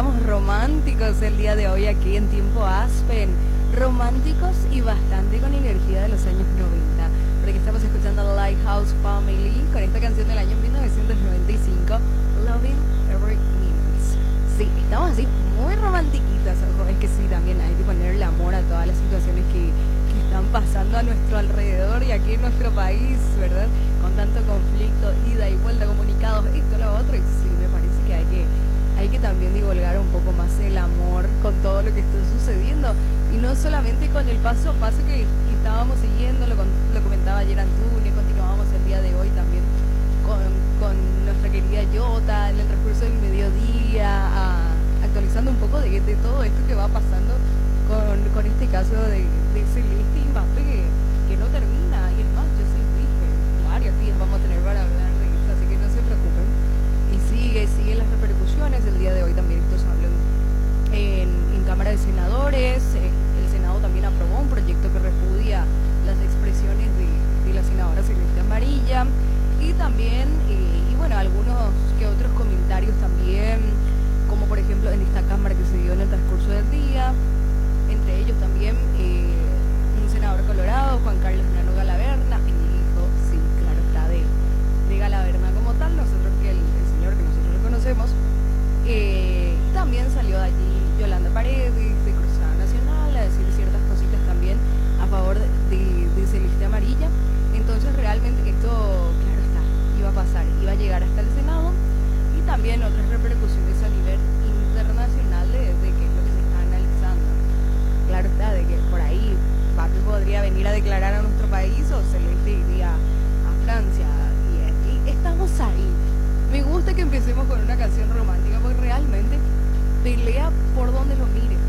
estamos románticos el día de hoy aquí en Tiempo Aspen. Románticos y bastante con energía de los años 90. Porque estamos escuchando Lighthouse Family con esta canción del año 1995, Loving Every Minute. Sí, estamos así muy romantiquitas. Ojo, es que sí, también hay que poner el amor a todas las situaciones que están pasando a nuestro alrededor y aquí en nuestro país, ¿verdad? Con tanto conflicto, ida y vuelta, comunicados, esto, lo otro. Y sí, me parece que hay que también divulgar un poco más el amor con todo lo que está sucediendo. Y no solamente con el paso a paso que estábamos siguiendo, lo comentaba ayer Antunes, continuábamos el día de hoy también con nuestra querida Yota en el transcurso del mediodía, actualizando un poco de todo esto que va pasando con este caso de Celeste y Mbappé que no termina. Y es más, yo sí dije, varios días vamos a tener para hablar de esto, así que no se preocupen. Y siguen las repercusiones. El día de hoy también esto se habló en Cámara de Senadores. El Senado también aprobó un proyecto que repudia las expresiones de la senadora Celeste Amarilla. Y también, y bueno, algunos que otros comentarios también, como por ejemplo en esta Cámara que se dio en el transcurso del día. Entre ellos también un senador colorado, Juan Carlos Nano Galaverna, el hijo, sí, claro está, de Galaverna como tal, nosotros que el señor que nosotros lo conocemos. También salió de allí Yolanda Paredes, de Cruzada Nacional, a decir ciertas cositas también a favor de Celeste Amarilla. Entonces realmente esto, claro está, iba a pasar, iba a llegar hasta el Senado y también otras repercusiones a nivel internacional de qué es lo que se está analizando. Claro está, de que por ahí Mbappé podría venir a declarar a nuestro país o Celeste iría a Francia. Y estamos ahí. Me gusta que empecemos con una canción romántica porque realmente pelea por donde lo mires.